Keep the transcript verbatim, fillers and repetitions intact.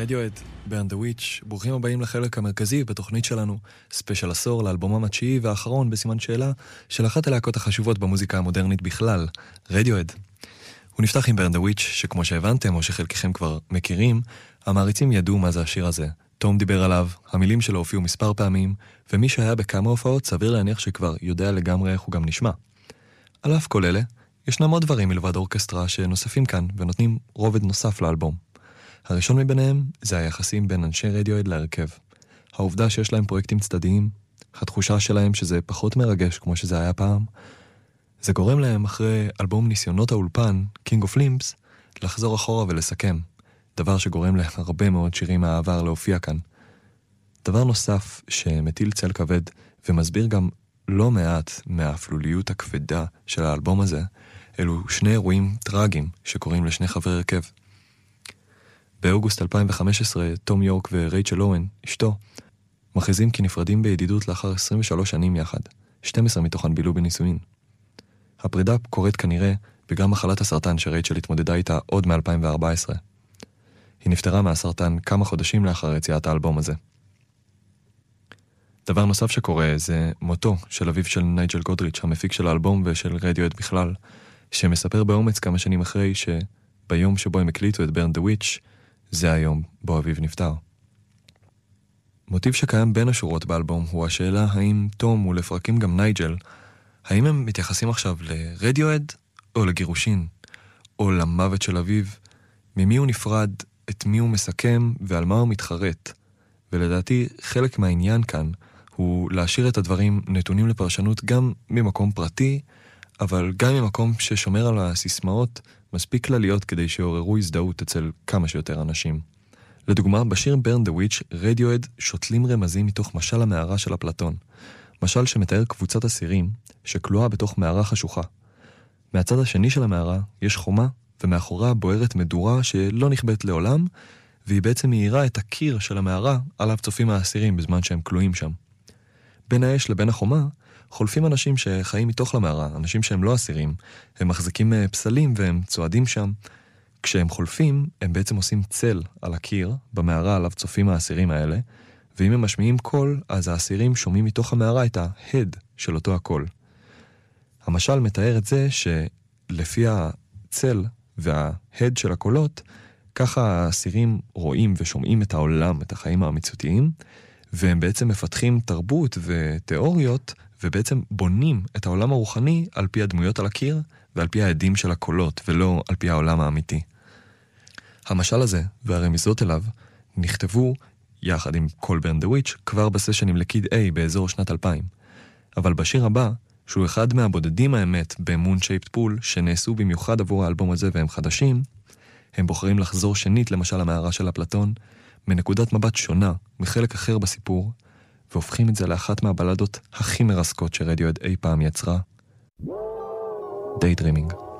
רדיואד, Burn the Witch, ברוכים הבאים לחלק המרכזי בתוכנית שלנו, ספיישל עשור לאלבומם התשיעי והאחרון בסימן שאלה של אחת הלהקות החשובות במוזיקה המודרנית בכלל, רדיואד. הוא נפתח עם Burn the Witch, שכמו שהבנתם או שחלקכם כבר מכירים, המעריצים ידעו מה זה השיר הזה. תום דיבר עליו, המילים שלו הופיעו מספר פעמים, ומי שהיה בכמה הופעות סביר להניח שכבר יודע לגמרי איך הוא גם נשמע. על אף כל אלה, ישנם עוד דברים מלבד אורקסטרה שנוספים כאן ונותנים רובד נוסף לאלבום. הראשון מביניהם זה היחסים בין אנשי רדיואד להרכב. העובדה שיש להם פרויקטים צדדיים, התחושה שלהם שזה פחות מרגש כמו שזה היה פעם, זה גורם להם אחרי אלבום ניסיונות האולפן, King of Limbs, לחזור אחורה ולסכם, דבר שגורם להם הרבה מאוד שירים מהעבר להופיע כאן. דבר נוסף שמטיל צל כבד ומסביר גם לא מעט מהאפלוליות הכבדה של האלבום הזה, אלו שני אירועים טרגיים שקורים לשני חברי הרכב. באוגוסט אלפיים וחמש עשרה, תום יורק ורייצ'ל אוהן, אשתו, מכריזים כי נפרדים בידידות לאחר עשרים ושלוש שנים יחד, שתים עשרה מתוכן בילו בנישואין. הפרידה קורית כנראה בגלל מחלת הסרטן שרייצ'ל התמודדה איתה עוד מ-אלפיים וארבע עשרה. היא נפטרה מהסרטן כמה חודשים לאחר יציאת האלבום הזה. דבר נוסף שקורה זה מותו של אביו של נייג'ל גודריץ', המפיק של האלבום ושל רדיואד בכלל, שמספר באומץ כמה שנים אחרי שביום שבו הם הקליטו את Burn the Witch, זה היום בו אביו נפטר. מוטיב שקיים בין השורות באלבום הוא השאלה האם תום ולפרקים גם נייג'ל, האם הם מתייחסים עכשיו לרדיואד או לגירושין, או למוות של אביו, ממי הוא נפרד, את מי הוא מסכם ועל מה הוא מתחרט. ולדעתי חלק מהעניין כאן הוא להשאיר את הדברים נתונים לפרשנות גם ממקום פרטי, אבל גם ממקום ששומר על הסיסמאות מספיק כלליות כדי שעוררו הזדהות אצל כמה שיותר אנשים. לדוגמה, בשיר Burn the Witch, רדיואד שותלים רמזים מתוך משל המערה של אפלטון. משל שמתאר קבוצת אסירים שכלואה בתוך מערה חשוכה. מהצד השני של המערה יש חומה, ומאחורה בוערת מדורה שלא נכבט לעולם, והיא בעצם מאירה את הקיר של המערה עליו צופים האסירים בזמן שהם כלואים שם. בין האש לבין החומה חולפים אנשים שחיים מתוך למערה, אנשים שהם לא אסירים, הם מחזיקים פסלים והם צועדים שם. כשהם חולפים, הם בעצם עושים צל על הקיר במערה עליו צופים האסירים האלה, ואם הם משמיעים קול, אז האסירים שומעים מתוך המערה את ההד של אותו הקול. המשל מתאר את זה שלפי הצל וההד של הקולות, ככה האסירים רואים ושומעים את העולם, את החיים המציאותיים, והם בעצם מפתחים תרבות ותיאוריות, ובעצם בונים את העולם הרוחני על פי הדמויות על הקיר, ועל פי העדים של הקולות, ולא על פי העולם האמיתי. המשל הזה והרמיזות אליו נכתבו יחד עם כל Burn the Witch כבר בסשנים לקיד A באזור שנת אלפיים. אבל בשיר הבא, שהוא אחד מהבודדים האמת ב-Moon Shaped Pool שנעשו במיוחד עבור האלבום הזה והם חדשים, הם בוחרים לחזור שנית למשל המערה של אפלטון, מנקודת מבט שונה מחלק אחר בסיפור, והופכים את זה לאחת מהבלדות הכי מרסקות שרדיואד אי פעם יצרה, Daydreaming.